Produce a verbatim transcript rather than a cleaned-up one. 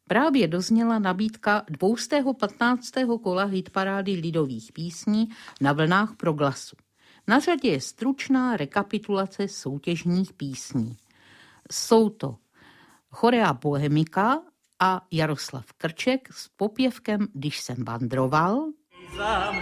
Právě dozněla nabídka dvoustého patnáctého kola hitparády lidových písní na vlnách Proglasu. Na řadě je stručná rekapitulace soutěžních písní. Jsou to Chorea Bohemika a Jaroslav Krček s popěvkem Když jsem vandroval,